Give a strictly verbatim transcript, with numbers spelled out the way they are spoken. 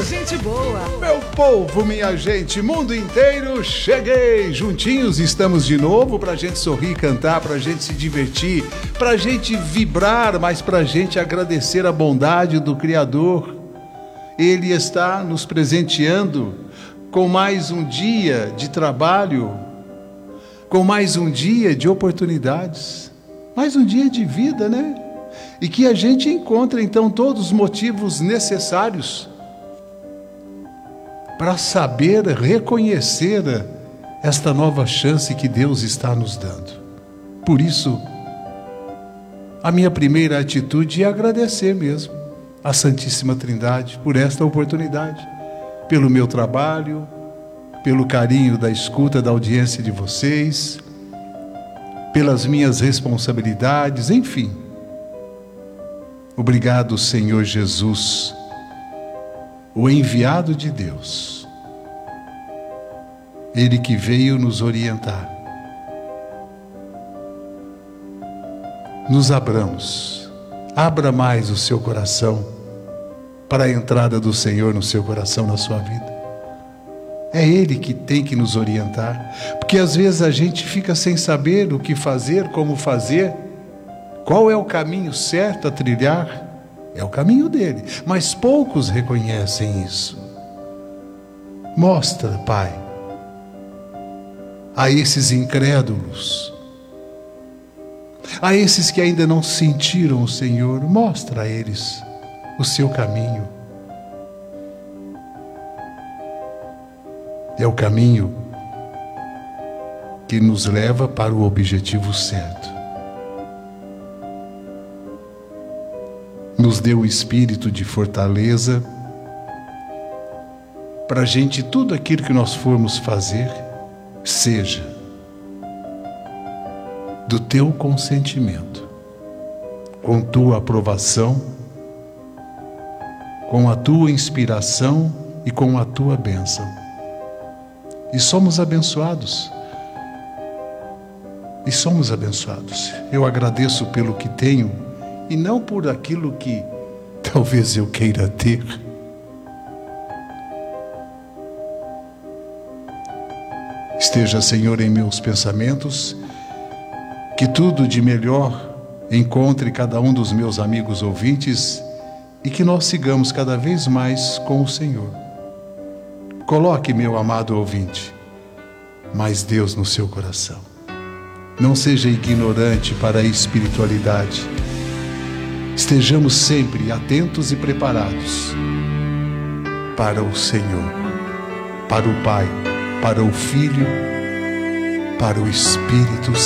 gente boa. Meu povo, minha gente, mundo inteiro, cheguei! Juntinhos estamos de novo pra gente sorrir, cantar, pra gente se divertir, pra gente vibrar, mas pra gente agradecer a bondade do Criador. Ele está nos presenteando com mais um dia de trabalho, com mais um dia de oportunidades, mais um dia de vida, né? E que a gente encontra então todos os motivos necessários para saber reconhecer esta nova chance que Deus está nos dando. Por isso, a minha primeira atitude é agradecer mesmo à Santíssima Trindade por esta oportunidade, pelo meu trabalho, pelo carinho da escuta, da audiência de vocês, pelas minhas responsabilidades, enfim. Obrigado, Senhor Jesus, o enviado de Deus, Ele que veio nos orientar. Nos abramos, abra mais o seu coração para a entrada do Senhor no seu coração, na sua vida. É Ele que tem que nos orientar, porque às vezes a gente fica sem saber o que fazer, como fazer, qual é o caminho certo a trilhar. É o caminho dele, mas poucos reconhecem isso. Mostra, Pai, a esses incrédulos, a esses que ainda não sentiram o Senhor, mostra a eles o seu caminho. É o caminho que nos leva para o objetivo certo. Nos dê o espírito de fortaleza para a gente, tudo aquilo que nós formos fazer, seja do teu consentimento, com tua aprovação, com a tua inspiração e com a tua bênção. E somos abençoados. E somos abençoados. Eu agradeço pelo que tenho, e não por aquilo que talvez eu queira ter. Esteja, Senhor, em meus pensamentos, que tudo de melhor encontre cada um dos meus amigos ouvintes e que nós sigamos cada vez mais com o Senhor. Coloque, meu amado ouvinte, mais Deus no seu coração. Não seja ignorante para a espiritualidade. Estejamos sempre atentos e preparados para o Senhor, para o Pai, para o Filho, para o Espírito Santo.